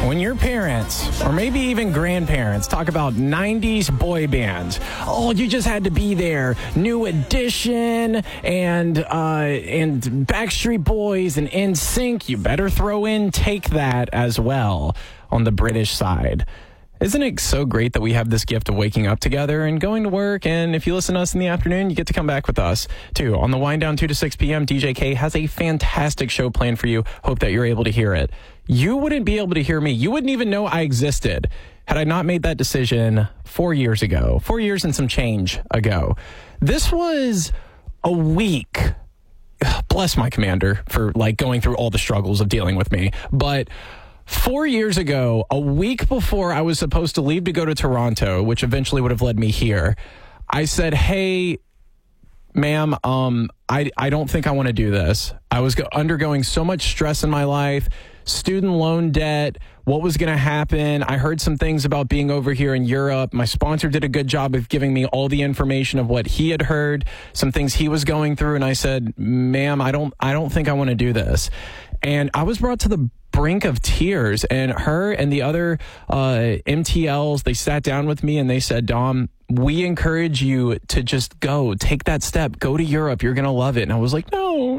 when your parents, or maybe even grandparents, talk about 90s boy bands, oh, you just had to be there. New Edition and Backstreet Boys and NSYNC, you better throw in Take That as well on the British side. Isn't it so great that we have this gift of waking up together and going to work? And if you listen to us in the afternoon, you get to come back with us, too. On the wind down 2 to 6 p.m., DJ K has a fantastic show planned for you. Hope that you're able to hear it. You wouldn't be able to hear me. You wouldn't even know I existed had I not made that decision 4 years ago. 4 years and some change ago. This was a week. Bless my commander for going through all the struggles of dealing with me. But 4 years ago, a week before I was supposed to leave to go to Toronto, which eventually would have led me here, I said, hey, ma'am, I don't think I want to do this. I was undergoing so much stress in my life, student loan debt, what was going to happen. I heard some things about being over here in Europe. My sponsor did a good job of giving me all the information of what he had heard, some things he was going through. And I said, ma'am, I don't think I want to do this. And I was brought to the brink of tears, and her and the other MTLs, they sat down with me and they said, Dom, we encourage you to just go, take that step, go to Europe. You're going to love it. And I was like, no,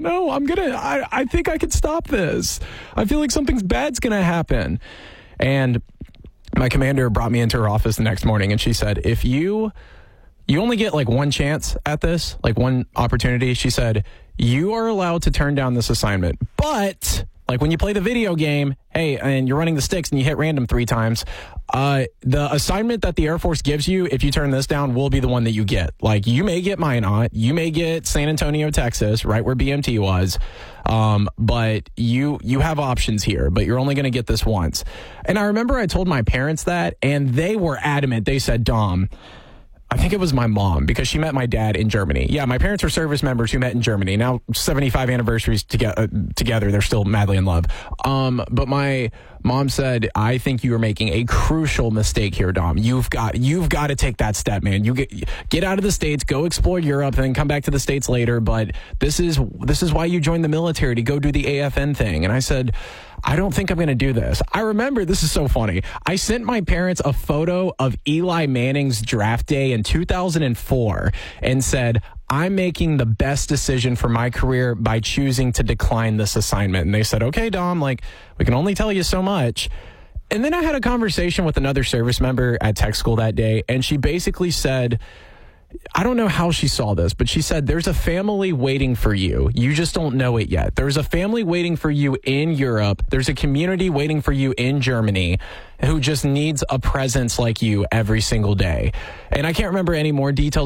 I think I could stop this. I feel like something's bad's going to happen. And my commander brought me into her office the next morning and she said, if you only get one chance at this, one opportunity. She said, you are allowed to turn down this assignment, but when you play the video game, hey, and you're running the sticks and you hit random 3 times, the assignment that the Air Force gives you, if you turn this down, will be the one that you get. You may get Minot, you may get San Antonio, Texas, right where BMT was, but you have options here, but you're only going to get this once. And I remember I told my parents that, and they were adamant. They said, Dom, I think it was my mom, because she met my dad in Germany. Yeah, my parents are service members who met in Germany. Now, 75 anniversaries together, they're still madly in love. But my mom said, I think you are making a crucial mistake here, Dom. You've got to take that step, man. You get out of the States, go explore Europe, and then come back to the States later. But this is why you joined the military, to go do the AFN thing. And I said, I don't think I'm going to do this. I remember, this is so funny. I sent my parents a photo of Eli Manning's draft day in 2004 and said, I'm making the best decision for my career by choosing to decline this assignment. And they said, okay, Dom, we can only tell you so much. And then I had a conversation with another service member at tech school that day, and she basically said, I don't know how she saw this, but she said, there's a family waiting for you. You just don't know it yet. There's a family waiting for you in Europe. There's a community waiting for you in Germany who just needs a presence like you every single day. And I can't remember any more details